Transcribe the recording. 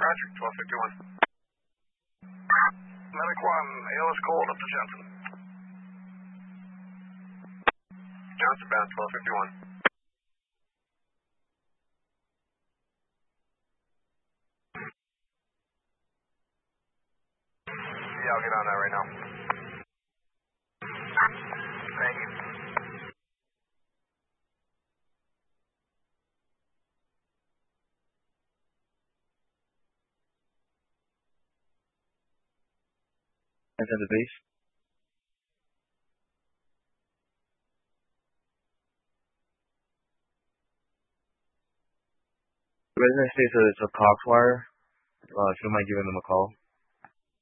Roger, 1251. Medic 1, ALS cold up to Johnson. Johnson bound, 1251. Yeah, I'll get on that right now. Thank you. Enter the base. The resident states that it's a Cox wire. If you don't mind giving them a call.